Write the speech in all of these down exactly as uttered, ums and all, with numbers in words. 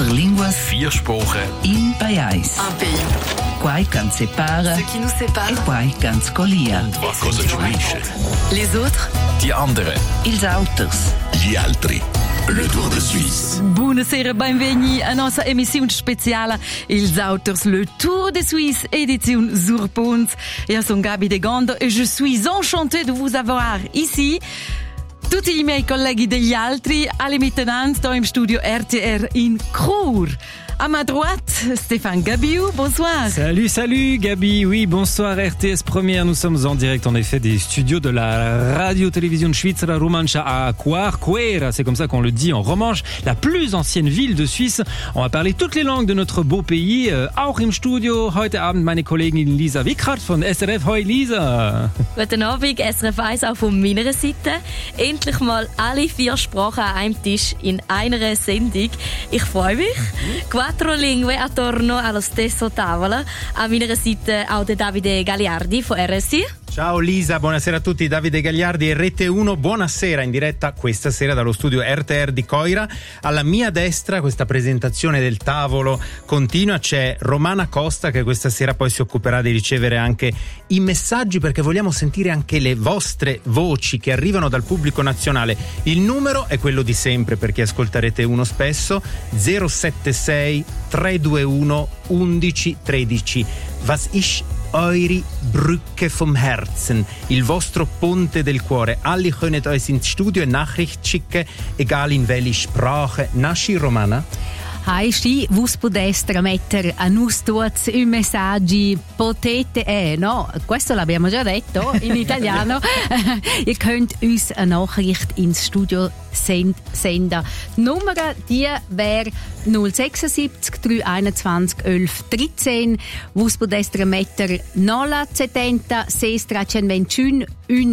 Quattro linguas, Vier Sprachen. in pais. Un pays. Quai can separa, Ce qui nous sépare. e quai can scolia. Was cosa ci unisce? Les autres. Die anderen. Ils auters. Gli altri. Le Tour de Suisse. Buonasera, benvenuti a nostra emissione speciale Ils Auters, le Tour de Suisse, édition sur Pons. Et je suis Gabi Degando et je suis enchantée de vous avoir ici. Tutti i miei colleghi degli altri, alle maintenant, dans im studio R T R in Chur. À ma droite, Stéphane Gabiou, bonsoir. Salut, salut Gabi, oui, bonsoir R T S Première, nous sommes en direct en effet des studios de la Radio-Télévision Svizzera Romancia à Quarquera, c'est comme ça qu'on le dit en romanche, la plus ancienne ville de Suisse. On va parler toutes les langues de notre beau pays, euh, auch im Studio, heute Abend meine Kollegin Lisa Wickhardt von S R F. Hoi Lisa. Guten Abend, S R F eins auch von meiner Seite. Endlich mal alle vier Sprachen an einem Tisch in einer Sendung. Ich freue mich. Quattro lingue attorno allo stesso tavolo. A meiner Seite auch der Davide Gagliardi von R S I. Ciao Lisa, buonasera a tutti, Davide Gagliardi e Rete uno, buonasera in diretta questa sera dallo studio R T R di Coira. Alla mia destra questa presentazione del tavolo continua, c'è Romana Costa che questa sera poi si occuperà di ricevere anche i messaggi perché vogliamo sentire anche le vostre voci che arrivano dal pubblico nazionale. Il numero è quello di sempre per chi ascolta Rete uno spesso, zero sette sei tre due uno undici tredici. Was ist eure Brücke vom Herzen, il vostro ponte del cuore. Alle könnt uns ins Studio eine Nachricht schicken, egal in welche Sprache. Nasci Romana? Hai sti vus podestra mettere a nus tuos i messaggi potete eh no questo l'abbiamo già detto in italiano. Ihr könnt uns eine Nachricht ins Studio send, senden. Die Nummer die wäre null sechsundsiebzig drei einundzwanzig elf dreizehn. Vus podestra mettere nolla settanta sei trecentoventun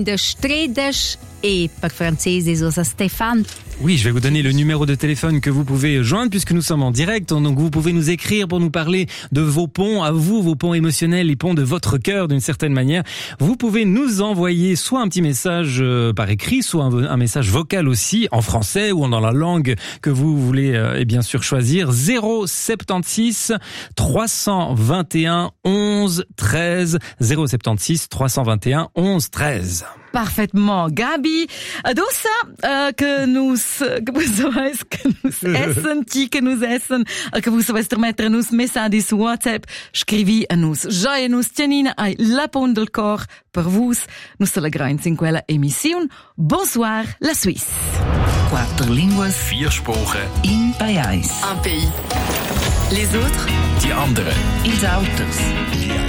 undici et par francese sosa Stéphane. Oui, je vais vous donner le numéro de téléphone que vous pouvez joindre puisque nous sommes en direct. Donc vous pouvez nous écrire pour nous parler de vos ponts à vous, vos ponts émotionnels, les ponts de votre cœur d'une certaine manière. Vous pouvez nous envoyer soit un petit message euh, par écrit, soit un, un message vocal aussi en français ou dans la langue que vous voulez euh, et bien sûr choisir. zéro soixante-seize trois cent vingt et un onze treize zéro soixante-seize trois cent vingt et un onze treize. Parfaitement, Gabi. Adossa uh, que nous que vous savez que nous essen, ti que nous essen, que vous savez mettre nous messages sur WhatsApp, scrivi a nous. Joia nous tienina ai la pont del cor per vous. Nous sommes grains in quella émission. Bonsoir la Suisse. Quattro linguas, Vier Sprachen. in pais. Un pays. Les autres. Die anderen. Ils auters.